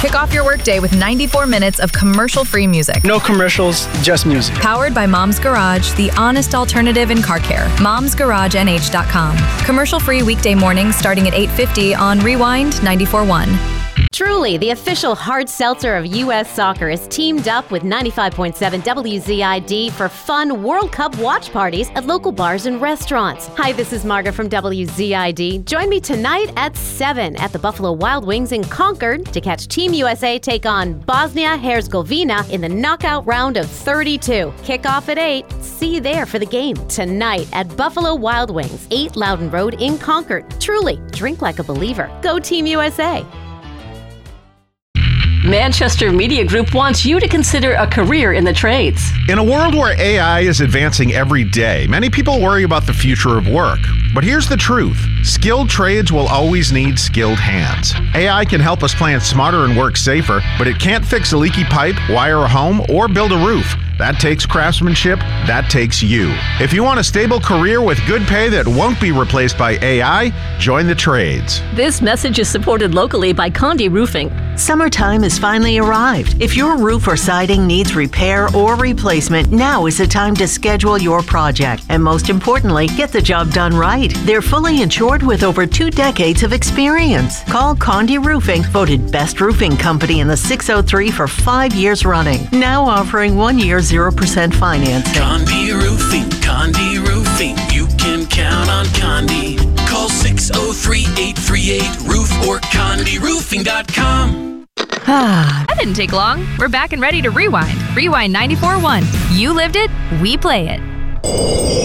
Kick off your workday with 94 minutes of commercial-free music. No commercials, just music. Powered by Mom's Garage, the honest alternative in car care. Mom'sGarageNH.com. Commercial-free weekday mornings starting at 8:50 on Rewind 94.1. Truly, the official hard seltzer of U.S. soccer, is teamed up with 95.7 WZID for fun World Cup watch parties at local bars and restaurants. Hi, this is Margaret from WZID. Join me tonight at 7 at the Buffalo Wild Wings in Concord to catch Team USA take on Bosnia-Herzegovina in the knockout round of 32. Kickoff at 8. See you there for the game tonight at Buffalo Wild Wings, 8 Loudon Road in Concord. Truly, drink like a believer. Go Team USA. Manchester Media Group wants you to consider a career in the trades. In a world where AI is advancing every day, many people worry about the future of work. But here's the truth. Skilled trades will always need skilled hands. AI can help us plan smarter and work safer, but it can't fix a leaky pipe, wire a home, or build a roof. That takes craftsmanship. That takes you. If you want a stable career with good pay that won't be replaced by AI, join the trades. This message is supported locally by Condi Roofing. Summertime has finally arrived. If your roof or siding needs repair or replacement, now is the time to schedule your project. And most importantly, get the job done right. They're fully insured with over 2 decades of experience. Call Condi Roofing, voted best roofing company in the 603 for 5 years running. Now offering 1 year 0% financing. Condi Roofing. You can count on Condi. Call 603-838-ROOF or CondiRoofing.com. That didn't take long. We're back and ready to rewind. Rewind 94.1. You lived it, we play it.